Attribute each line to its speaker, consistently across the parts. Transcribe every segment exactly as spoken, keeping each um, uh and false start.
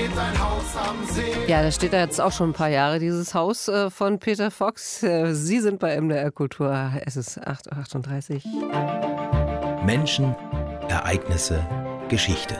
Speaker 1: steht ein Haus am See.
Speaker 2: Ja, da steht da jetzt auch schon ein paar Jahre, dieses Haus äh, von Peter Fox. Äh, Sie sind bei M D R Kultur. Es ist acht Uhr achtunddreißig.
Speaker 3: Menschen, Ereignisse, Geschichte.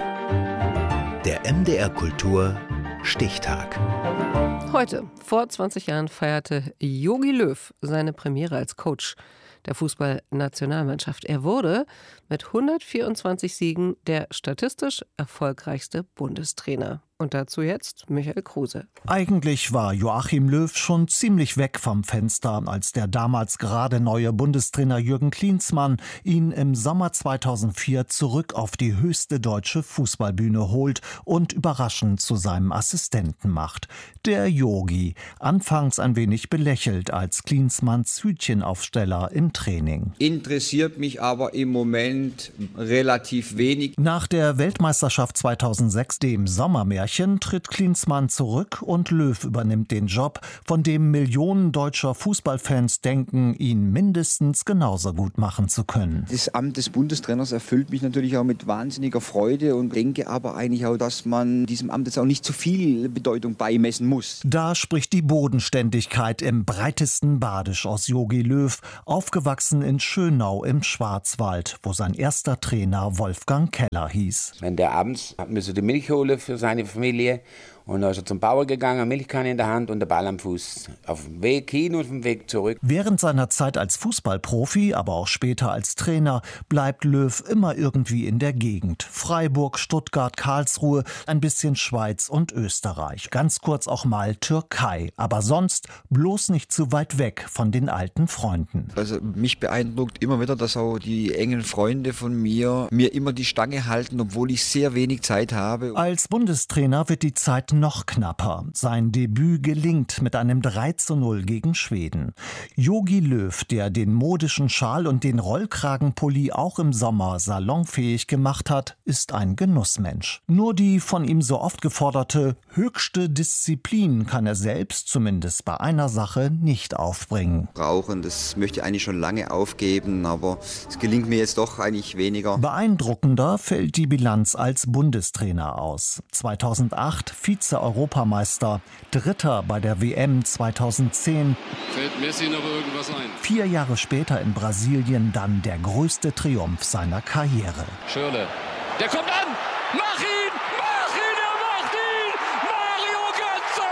Speaker 3: Der M D R Kultur Stichtag.
Speaker 2: Heute, vor zwanzig Jahren, feierte Jogi Löw seine Premiere als Coach der Fußballnationalmannschaft. Er wurde mit hundertvierundzwanzig Siegen der statistisch erfolgreichste Bundestrainer. Und dazu jetzt Michael Kruse.
Speaker 4: Eigentlich war Joachim Löw schon ziemlich weg vom Fenster, als der damals gerade neue Bundestrainer Jürgen Klinsmann ihn im Sommer zweitausendvier zurück auf die höchste deutsche Fußballbühne holt und überraschend zu seinem Assistenten macht. Der Jogi, anfangs ein wenig belächelt als Klinsmanns Hütchenaufsteller im Training.
Speaker 5: Interessiert mich aber im Moment relativ wenig.
Speaker 4: Nach der Weltmeisterschaft zweitausendsechs, dem Sommermärchen, tritt Klinsmann zurück und Löw übernimmt den Job, von dem Millionen deutscher Fußballfans denken, ihn mindestens genauso gut machen zu können.
Speaker 5: Das Amt des Bundestrainers erfüllt mich natürlich auch mit wahnsinniger Freude und denke aber eigentlich auch, dass man diesem Amt jetzt auch nicht zu viel Bedeutung beimessen muss.
Speaker 4: Da spricht die Bodenständigkeit im breitesten Badisch aus Jogi Löw, aufgewachsen in Schönau im Schwarzwald, wo sein erster Trainer Wolfgang Keller hieß.
Speaker 6: Wenn der abends müsse die Milch holen für seine Familie und dann ist er zum Bauer gegangen, Milchkanne in der Hand und der Ball am Fuß. Auf dem Weg hin und auf dem Weg zurück.
Speaker 4: Während seiner Zeit als Fußballprofi, aber auch später als Trainer, bleibt Löw immer irgendwie in der Gegend. Freiburg, Stuttgart, Karlsruhe, ein bisschen Schweiz und Österreich. Ganz kurz auch mal Türkei. Aber sonst bloß nicht zu weit weg von den alten Freunden.
Speaker 5: Also mich beeindruckt immer wieder, dass auch die engen Freunde von mir mir immer die Stange halten, obwohl ich sehr wenig Zeit habe.
Speaker 4: Als Bundestrainer wird die Zeit noch knapper. Sein Debüt gelingt mit einem drei zu null gegen Schweden. Jogi Löw, der den modischen Schal und den Rollkragenpulli auch im Sommer salonfähig gemacht hat, ist ein Genussmensch. Nur die von ihm so oft geforderte höchste Disziplin kann er selbst, zumindest bei einer Sache, nicht aufbringen.
Speaker 5: Rauchen, das möchte ich eigentlich schon lange aufgeben, aber es gelingt mir jetzt doch eigentlich weniger.
Speaker 4: Beeindruckender fällt die Bilanz als Bundestrainer aus. zweitausendacht Vize-Europameister, Dritter bei der W M zweitausendzehn.
Speaker 7: Fällt Messi noch irgendwas ein?
Speaker 4: Vier Jahre später in Brasilien dann der größte Triumph seiner Karriere.
Speaker 7: Schürrle, der kommt an! Mach ihn! Mach ihn! Er macht ihn! Mario Götze!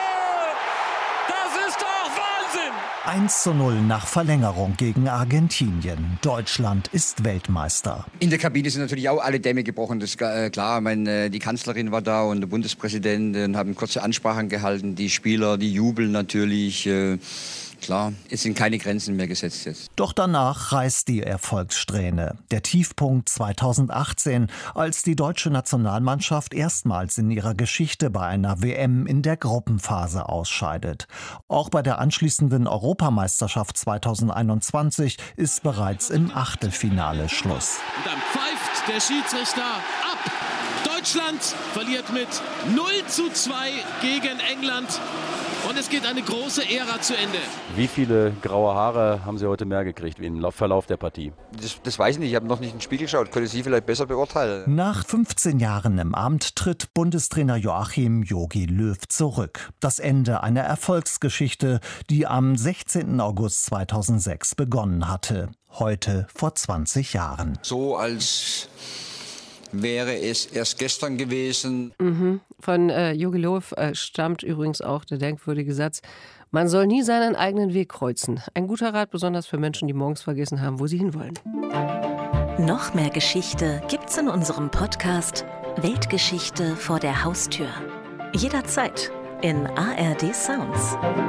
Speaker 7: Das ist doch Wahnsinn!
Speaker 4: eins zu null nach Verlängerung gegen Argentinien. Deutschland ist Weltmeister.
Speaker 5: In der Kabine sind natürlich auch alle Dämme gebrochen, das ist äh, klar. Ich meine, die Kanzlerin war da und der Bundespräsident und haben kurze Ansprachen gehalten. Die Spieler, die jubeln natürlich. Äh, Klar, es sind keine Grenzen mehr gesetzt jetzt.
Speaker 4: Doch danach reißt die Erfolgssträhne. Der Tiefpunkt zweitausendachtzehn, als die deutsche Nationalmannschaft erstmals in ihrer Geschichte bei einer W M in der Gruppenphase ausscheidet. Auch bei der anschließenden Europameisterschaft zweitausendeinundzwanzig ist bereits im Achtelfinale Schluss.
Speaker 8: Und dann pfeift der Schiedsrichter ab. Deutschland verliert mit null zu zwei gegen England. Und es geht eine große Ära zu Ende.
Speaker 9: Wie viele graue Haare haben Sie heute mehr gekriegt wie im Verlauf der Partie?
Speaker 5: Das, das weiß ich nicht, ich habe noch nicht in den Spiegel geschaut. Können Sie vielleicht besser beurteilen?
Speaker 4: Nach fünfzehn Jahren im Amt tritt Bundestrainer Joachim Jogi Löw zurück. Das Ende einer Erfolgsgeschichte, die am sechzehnten August zweitausendsechs begonnen hatte. Heute vor zwanzig Jahren.
Speaker 5: So als wäre es erst gestern gewesen.
Speaker 2: Mhm. Von äh, Jogi Löw äh, stammt übrigens auch der denkwürdige Satz: Man soll nie seinen eigenen Weg kreuzen. Ein guter Rat, besonders für Menschen, die morgens vergessen haben, wo sie hinwollen.
Speaker 10: Noch mehr Geschichte gibt's in unserem Podcast Weltgeschichte vor der Haustür. Jederzeit in A R D Sounds.